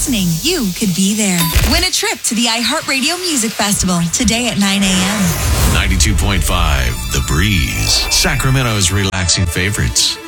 listening, you could be there. Win a trip to the iHeartRadio Music Festival today at 9 a.m. 92.5 The Breeze, Sacramento's relaxing favorites.